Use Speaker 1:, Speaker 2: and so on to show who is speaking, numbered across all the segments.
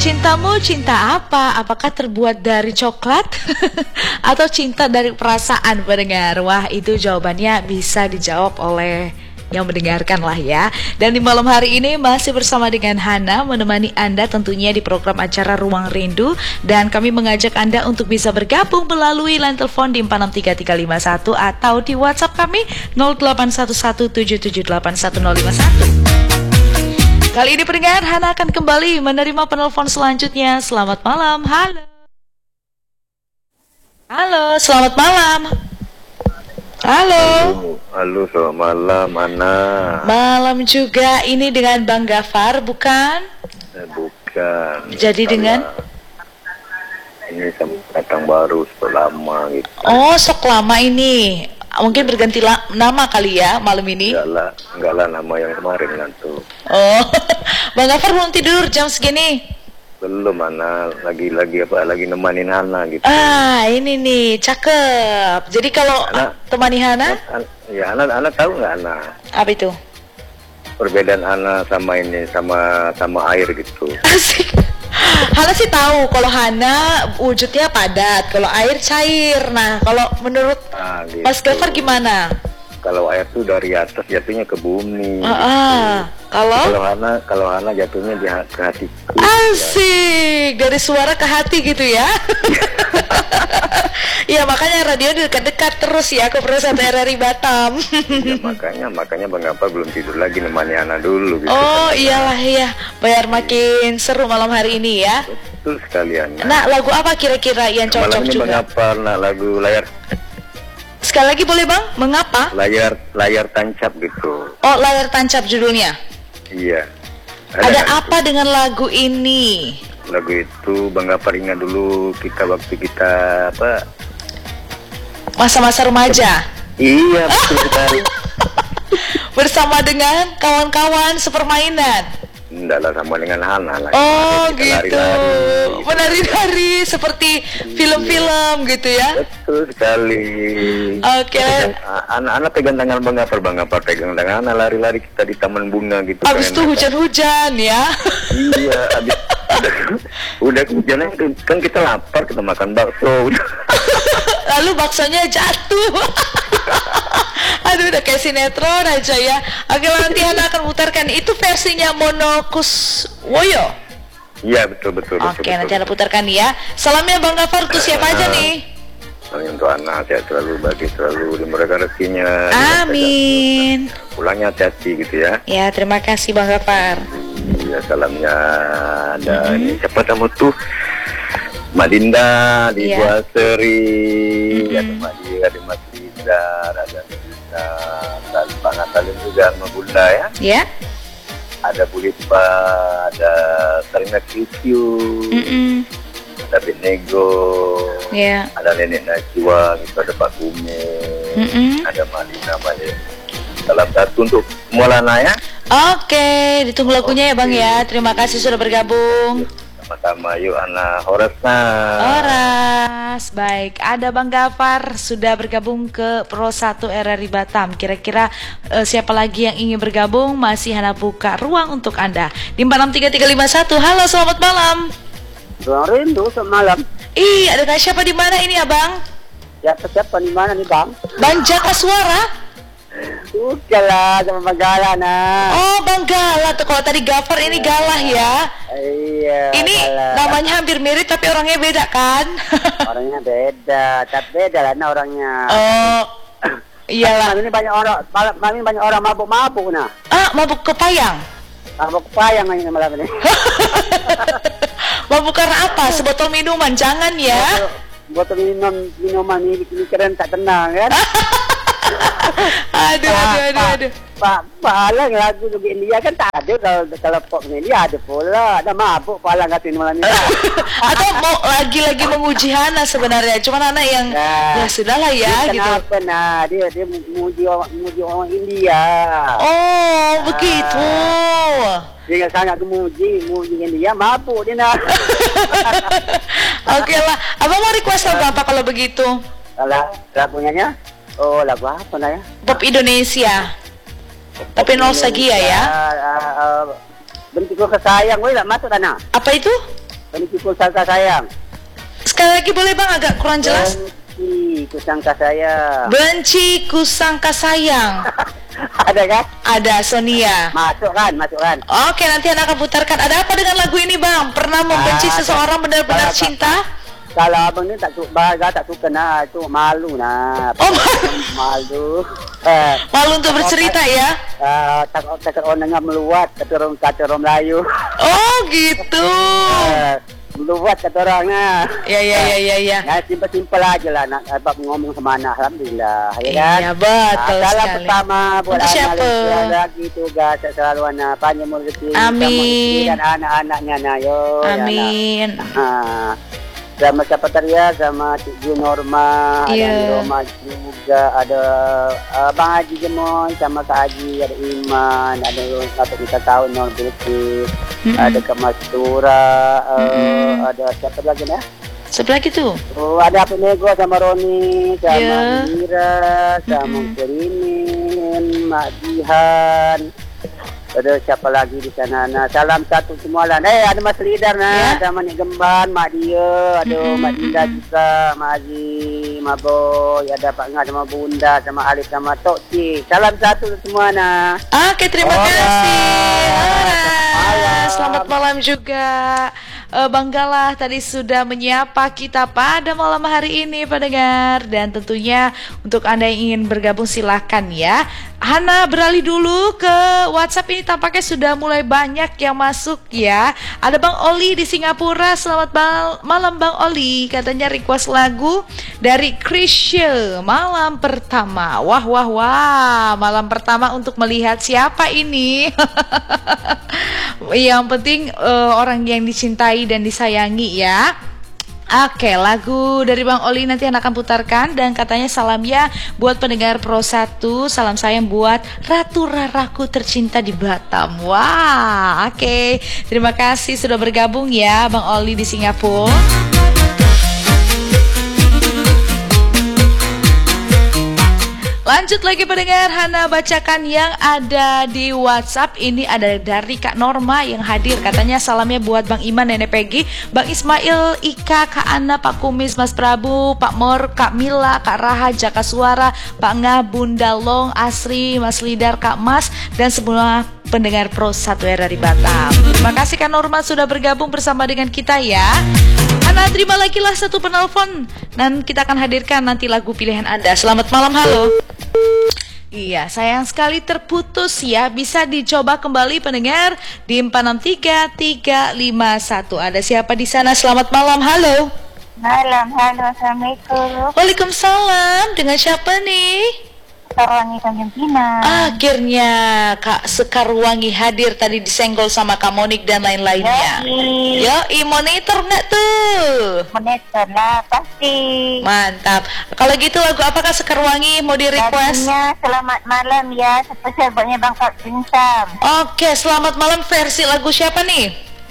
Speaker 1: Cintamu cinta apa? Apakah terbuat dari coklat? Atau cinta dari perasaan pendengar? Wah, itu jawabannya bisa dijawab oleh yang mendengarkan lah ya. Dan di malam hari ini masih bersama dengan Hana, menemani Anda tentunya di program acara Ruang Rindu. Dan kami mengajak Anda untuk bisa bergabung melalui line telepon di 463351 atau di WhatsApp kami 081177811051. Kali ini pendengar, Hana akan kembali menerima penelpon selanjutnya. Selamat malam, halo. Halo, selamat malam. Halo.
Speaker 2: Halo, selamat malam, Ana.
Speaker 1: Malam juga, ini dengan Bang Gafar, bukan?
Speaker 2: Bukan.
Speaker 1: Jadi dengan?
Speaker 2: Ini datang baru, sudah lama gitu.
Speaker 1: Oh, sok lama ini. Mungkin berganti nama kali ya malam ini?
Speaker 2: Enggak lah nama yang kemarin kan tuh.
Speaker 1: Oh, Bang Gafar belum tidur jam segini?
Speaker 2: Belum, Ana. Lagi nemanin Hana gitu.
Speaker 1: Ah, ini nih, cakep. Jadi kalau temani Hana?
Speaker 2: Ya, Ana tahu nggak, Ana?
Speaker 1: Apa itu?
Speaker 2: Perbedaan Hana sama ini, sama air gitu.
Speaker 1: Asik. Hana sih tahu kalau Hana wujudnya padat, kalau air cair. Nah, kalau menurut
Speaker 2: gitu.
Speaker 1: Mas Gafar gimana?
Speaker 2: Kalau air tuh dari atas jatuhnya ke bumi. Kalau Hana jatuhnya ke hatiku.
Speaker 1: Asik, dari suara ke hati gitu ya. Ya makanya radio dekat-dekat terus ya ke Persatu RRI Batam.
Speaker 2: Ya, makanya Bang Gafar belum tidur lagi, nemani Hana dulu gitu.
Speaker 1: Oh iyalah ya, biar makin seru malam hari ini ya.
Speaker 2: Betul sekalian.
Speaker 1: Nah, lagu apa kira-kira yang cocok
Speaker 2: malam ini
Speaker 1: juga?
Speaker 2: Bang Gafar, lagu layar.
Speaker 1: Sekali lagi boleh Bang, mengapa?
Speaker 2: Layar tancap gitu.
Speaker 1: Oh, layar tancap judulnya.
Speaker 2: Iya.
Speaker 1: Ada apa dengan lagu ini?
Speaker 2: Lagu itu Bang Gafar ingat dulu waktu kita apa?
Speaker 1: Masa-masa remaja.
Speaker 2: Iya, betul sekali.
Speaker 1: Bersama dengan kawan-kawan sepermainan.
Speaker 2: Enggak lah, sama dengan Hana lah.
Speaker 1: Oh gitu. Menari-nari seperti film-film gitu ya.
Speaker 2: Betul sekali.
Speaker 1: Oke.
Speaker 2: Anak pegang tangan Bang Gafar pegang tangan Hana, lari-lari kita di taman bunga gitu.
Speaker 1: Abis itu hujan-hujan ya.
Speaker 2: Iya, udah hujannya kan kita lapar, kita makan bakso.
Speaker 1: Lalu baksonya jatuh. Aduh, udah kayak sinetron aja ya. Oke, nanti Hana akan putarkan itu versinya Monokuswoyo.
Speaker 2: Iya, betul.
Speaker 1: Oke, nanti Hana putarkan ya. Salamnya Bang Gafar tuh siapa aja nih?
Speaker 2: Salam untuk anak, sehat selalu, bagi selalu, dimurahkan rezekinya.
Speaker 1: Amin.
Speaker 2: Pulangnya hati-hati gitu ya.
Speaker 1: Ya, terima kasih Bang Gafar.
Speaker 2: Iya, salamnya ada ini siapa tamu tuh? Mak Dinda di Gua Seri, ada Mak Dinda, ada Mas Dinda, ada Dinda, dan Bang Atalin juga sama Bunda ya.
Speaker 1: Ya.
Speaker 2: Ada Bu Litba, ada Sarina Kikyu, ada Benego, ada Nenek Najwa, gitu, ada Pak Gume, ada Malina Balik. Salam satu untuk Molana ya.
Speaker 1: Oke, ditunggu lagunya ya Bang ya. Terima kasih sudah bergabung.
Speaker 2: Sama-sama, yuk Ana Horesna.
Speaker 1: Horas, baik. Ada Bang Gafar sudah bergabung ke Persatu RRI Batam. Kira-kira siapa lagi yang ingin bergabung? Masih Hana buka ruang untuk Anda di 463351. Halo, selamat malam.
Speaker 3: Ruang Rindu, selamat malam.
Speaker 1: Ada siapa di mana ini, Abang?
Speaker 3: Siapa di mana nih, Bang?
Speaker 1: Bang Jaka Suara?
Speaker 3: Udah lah, sama Bang Galah nah.
Speaker 1: Oh, Bang Galah tuh. Kalau tadi Gafar ini Galah ya.
Speaker 3: Iya.
Speaker 1: Ini
Speaker 3: Galah.
Speaker 1: namanya hampir mirip tapi orangnya beda kan?
Speaker 3: Orangnya beda, tapi beda lah nah orangnya.
Speaker 1: Oh, iyalah.
Speaker 3: Malam ini banyak orang mabuk-mabuk nah.
Speaker 1: Mabuk kepayang?
Speaker 3: Mabuk kepayang ini malam ini.
Speaker 1: Mabuk karena apa? Sebotol minuman, jangan ya.
Speaker 3: Botol minuman ini keren tak tenang kan?
Speaker 1: Aduh.
Speaker 3: Palang lagu juga India kan tak ada, kalau pop India ada pula. Ada mabuk palang kata ini malam ini.
Speaker 1: Atau mau lagi-lagi menguji Hana sebenarnya. Cuman Hana yang ya sudahlah ya gitu.
Speaker 3: Kenapa nah dia menguji orang India.
Speaker 1: Oh, begitu.
Speaker 3: Dia sangat memuji India, mabuk dia nak.
Speaker 1: Oke lah. Abang mau request lagu apa kalau begitu?
Speaker 3: Lagunya? Oh, lagu apa nah ya?
Speaker 1: Pop Indonesia. Tapi nostalgia ya.
Speaker 3: Bentukku kesayang, woi lah masuk tanah.
Speaker 1: Apa itu?
Speaker 3: Benci kusangka sayang.
Speaker 1: Sekali lagi boleh bang, agak kurang jelas.
Speaker 3: Benci kusangka sayang.
Speaker 1: Benci kusangka sayang.
Speaker 3: Ada kan?
Speaker 1: Ada, Sonia.
Speaker 3: Masukkan.
Speaker 1: Oke, nanti anak akan putarkan. Ada apa dengan lagu ini bang? Pernah membenci seseorang benar-benar cinta?
Speaker 3: Kalau abang ni tak suka nah, itu malu nah.
Speaker 1: Oh,
Speaker 3: malu.
Speaker 1: Malu untuk bercerita ya?
Speaker 3: Takut orang dengar meluat kata orang Melayu.
Speaker 1: Oh gitu.
Speaker 3: Meluat kata orangnya.
Speaker 1: Ya.
Speaker 3: Nah, simpel aja lah nak ngomong sama anak. Alhamdulillah. Ya kan?
Speaker 1: Iya betul
Speaker 3: salam
Speaker 1: sekali.
Speaker 3: pertama buat
Speaker 1: Untuk
Speaker 3: anak
Speaker 1: siapa?
Speaker 3: lagi tugas selalu anak panjang rezeki.
Speaker 1: Amin.
Speaker 3: Dan anak-anaknya nah yo.
Speaker 1: Amin.
Speaker 3: Sama siapa Taria, sama Cik Norma, ada di Roma juga, ada Bang Haji Jemoy, sama Kak Haji, ada Iman, ada satu kita tahu Nur Bilkis, ada Kak Mastura, ada siapa lagi ya?
Speaker 1: Siapa lagi tuh?
Speaker 3: Oh, ada Api Nego sama Roni, sama Mira, sama Kerimin, Mak Jihan. Ada siapa lagi di sana? Nah, salam satu semua lah. Ada Mas Lidar nah, ada Mak Gemban, Mak Dia, ada Mak Dinda juga, Mak Haji, Mak Boy, ada Pak Ngah sama Bunda, sama Alif sama Tok Cik. Salam satu semua nah.
Speaker 1: Oke, terima kasih. Selamat malam juga. Banggalah tadi sudah menyapa kita pada malam hari ini pendengar. Dan tentunya untuk Anda yang ingin bergabung silahkan ya. Hana beralih dulu ke WhatsApp, ini tampaknya sudah mulai banyak yang masuk ya. Ada Bang Oli di Singapura. Selamat malam Bang Oli. Katanya request lagu dari Krisye, Malam Pertama. Wah, malam pertama untuk melihat siapa ini. Yang penting orang yang dicintai dan disayangi ya. Oke, lagu dari Bang Oli nanti akan putarkan. Dan katanya salamnya buat pendengar Pro 1, salam sayang buat Ratu Raraku tercinta di Batam. Wah, oke. Terima kasih sudah bergabung ya Bang Oli di Singapura. Lanjut lagi pendengar, Hana bacakan yang ada di WhatsApp. Ini ada dari Kak Norma yang hadir. Katanya salamnya buat Bang Iman, Nenek Peggy, Bang Ismail, Ika, Kak Ana, Pak Kumis, Mas Prabu, Pak Mor, Kak Mila, Kak Raha, Jaka Suara, Pak Nga, Bunda Long, Asri, Mas Lidar, Kak Mas, dan semua pendengar Pro 1 dari Batam. Terima kasih Kak Norma sudah bergabung bersama dengan kita ya. Hana terima lagi lah satu penelpon dan kita akan hadirkan nanti lagu pilihan Anda. Selamat malam, halo. Iya, sayang sekali terputus ya. Bisa dicoba kembali pendengar di 463351. Ada siapa di sana? Selamat malam, halo.
Speaker 4: Malam, halo, assalamualaikum.
Speaker 1: Waalaikumsalam. Dengan siapa nih?
Speaker 4: Sekarwangi Tanjung Pinang.
Speaker 1: Akhirnya Kak Sekarwangi hadir tadi disenggol sama Kak Monik dan lain-lainnya. Yoi, monitor nggak tuh?
Speaker 4: Monitor lah, pasti.
Speaker 1: Mantap. Kalau gitu lagu apa Kak Sekarwangi mau di request?
Speaker 4: Lagunya Selamat Malam ya, spesial buatnya Bang Kapten Sam.
Speaker 1: Oke, Selamat Malam versi lagu siapa nih?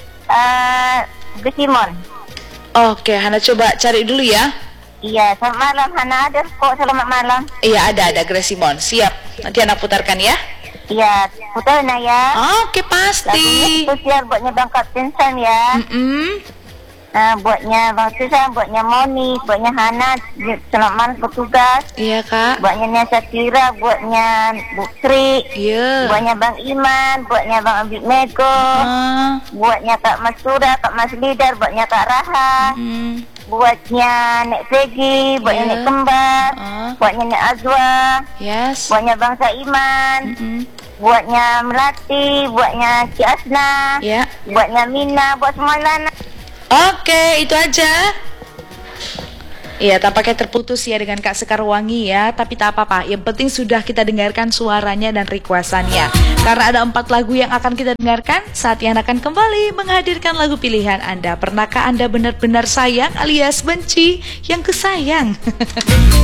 Speaker 4: Simon.
Speaker 1: Oke, Hana coba cari dulu ya.
Speaker 4: Iya, selamat malam Hana, ada kok selamat malam.
Speaker 1: Iya, ada Grasimon. Siap. Nanti Hana putarkan ya.
Speaker 4: Iya, putar na ya.
Speaker 1: Oke, pasti.
Speaker 4: Lagunya spesial buatnya Bang Kapten Sam ya. Buatnya Bang Susan, buatnya Moni, buatnya Hana, selamat malam bertugas.
Speaker 1: Iya Kak.
Speaker 4: Buatnya Nia Satira, buatnya Bu Sri.
Speaker 1: Iya.
Speaker 4: Buatnya Bang Iman, buatnya Bang Abid Nego. Buatnya Kak Masura, Kak Mas Lidar, buatnya Kak Raha. Buatnya Nek Peggy, buatnya Nek Kembar, buatnya Nek Azwa, buatnya Bang Saiman, buatnya Melati, buatnya Cik Asna, buatnya Mina, buat semua Lana.
Speaker 1: Oke, itu aja. Iya, tampaknya terputus ya dengan Kak Sekarwangi ya. Tapi tak apa-apa, yang penting sudah kita dengarkan suaranya dan requestannya. Karena ada 4 lagu yang akan kita dengarkan. Saat yang akan kembali menghadirkan lagu pilihan Anda. Pernahkah Anda benar-benar sayang alias benci yang kesayang?